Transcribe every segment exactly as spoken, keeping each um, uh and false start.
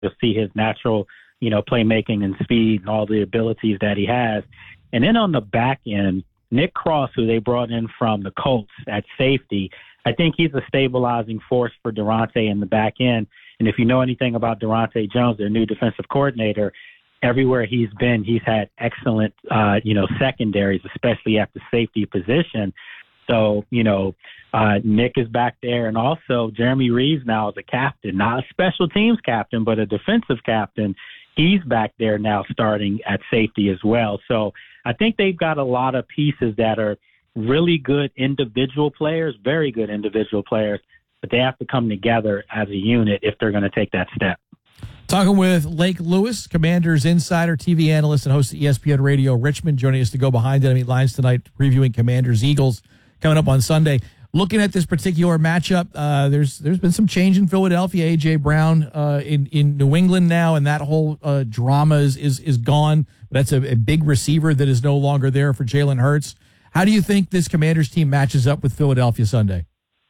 You'll see his natural, you know, playmaking and speed and all the abilities that he has. And then on the back end, Nick Cross, who they brought in from the Colts at safety, I think he's a stabilizing force for Durante in the back end. And if you know anything about Durante Jones, their new defensive coordinator, everywhere he's been, he's had excellent, uh, you know, secondaries, especially at the safety position. So, you know, uh, Nick is back there. And also Jeremy Reeves now is a captain, not a special teams captain, but a defensive captain. He's back there now starting at safety as well. So I think they've got a lot of pieces that are really good individual players, very good individual players, but they have to come together as a unit if they're going to take that step. Talking with Lake Lewis, Commanders insider, T V analyst, and host of E S P N Radio Richmond, joining us to go behind enemy lines tonight, previewing Commanders-Eagles coming up on Sunday. Looking at this particular matchup, uh, there's there's been some change in Philadelphia. A J. Brown uh, in in New England now, and that whole uh, drama is is is gone. That's a, a big receiver that is no longer there for Jalen Hurts. How do you think this Commanders team matches up with Philadelphia Sunday?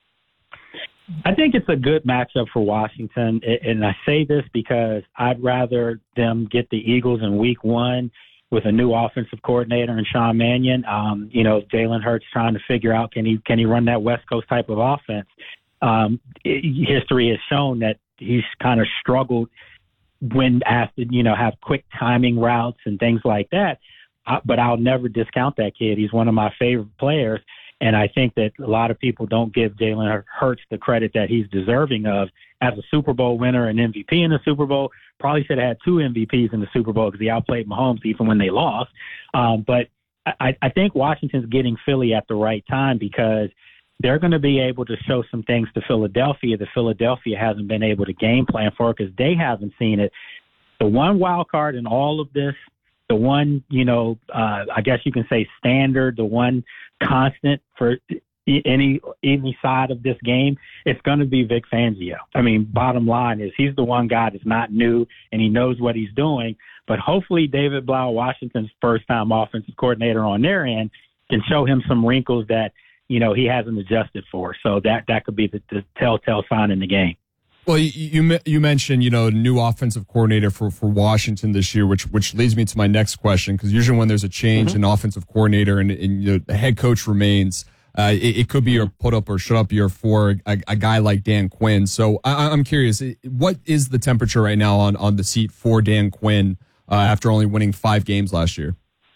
I think it's a good matchup for Washington, and I say this because I'd rather them get the Eagles in week one with a new offensive coordinator and Sean Mannion. Um, you know, Jalen Hurts trying to figure out, can he can he run that West Coast type of offense? Um, it, history has shown that he's kind of struggled when asked to, you know, have quick timing routes and things like that. Uh, but I'll never discount that kid. He's one of my favorite players. And I think that a lot of people don't give Jalen Hurts the credit that he's deserving of as a Super Bowl winner and M V P in the Super Bowl. Probably should have had two M V Ps in the Super Bowl because he outplayed Mahomes even when they lost. Um, but I, I think Washington's getting Philly at the right time because they're going to be able to show some things to Philadelphia that Philadelphia hasn't been able to game plan for because they haven't seen it. The one wild card in all of this, the one, you know, uh, I guess you can say standard, the one constant for any any side of this game, it's going to be Vic Fangio. I mean, bottom line is he's the one guy that's not new and he knows what he's doing. But hopefully David Blau, Washington's first-time offensive coordinator on their end, can show him some wrinkles that, you know, he hasn't adjusted for. So that, that could be the, the telltale sign in the game. Well, you, you you mentioned, you know, new offensive coordinator for, for Washington this year, which which leads me to my next question, because usually when there's a change mm-hmm. in offensive coordinator and, and you know, the head coach remains, uh, it, it could be your put up or shut up year for a, a guy like Dan Quinn. So I, I'm curious, what is the temperature right now on, on the seat for Dan Quinn uh, after only winning five games last year?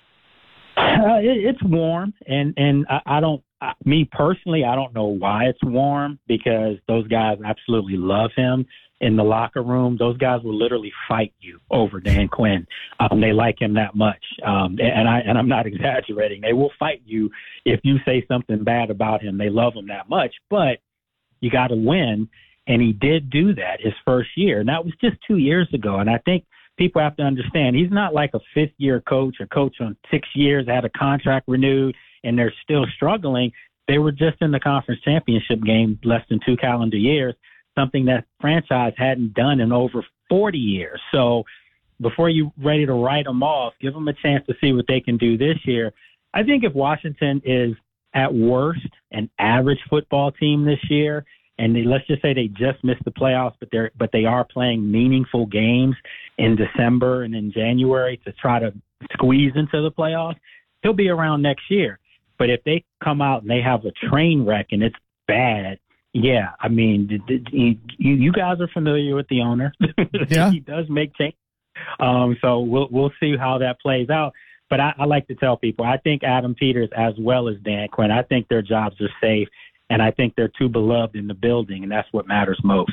Uh, it, it's warm, and, and I, I don't. Me personally, I don't know why it's warm because those guys absolutely love him in the locker room. Those guys will literally fight you over Dan Quinn. Um, they like him that much. Um, and, I, and I'm not exaggerating. They will fight you if you say something bad about him. They love him that much. But you got to win, and he did do that his first year. And that was just two years ago. And I think people have to understand he's not like a fifth-year coach, a coach on six years, had a contract renewed, and they're still struggling. They were just in the conference championship game less than two calendar years, something that franchise hadn't done in over forty years. So before you're ready to write them off, give them a chance to see what they can do this year. I think if Washington is at worst an average football team this year, and they, let's just say they just missed the playoffs, but they're but they are playing meaningful games in December and in January to try to squeeze into the playoffs, he'll be around next year. But if they come out and they have a train wreck and it's bad, yeah, I mean, you, you guys are familiar with the owner. Yeah. He does make change. Um, so we'll we'll see how that plays out. But I, I like to tell people, I think Adam Peters as well as Dan Quinn, I think their jobs are safe, and I think they're too beloved in the building, and that's what matters most.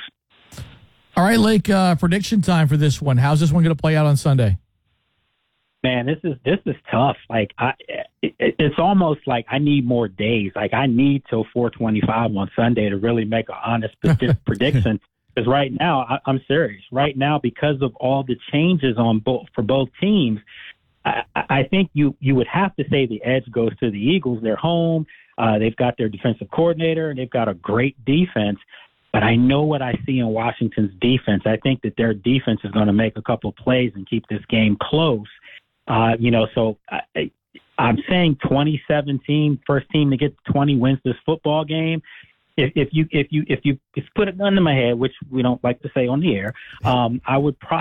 All right, Lake, uh, prediction time for this one. How's this one going to play out on Sunday? Man, this is this is tough. Like I, it, it's almost like I need more days. Like I need till four twenty-five on Sunday to really make an honest prediction. Because right now, I, I'm serious. Right now, because of all the changes on both for both teams, I, I think you you would have to say the edge goes to the Eagles. They're home. Uh, they've got their defensive coordinator, and they've got a great defense. But I know what I see in Washington's defense. I think that their defense is going to make a couple plays and keep this game close. Uh, you know, so I, I'm saying twenty seventeen, first team to get twenty wins this football game. if, if you if you if you if you put a gun to my head, which we don't like to say on the air, um, I would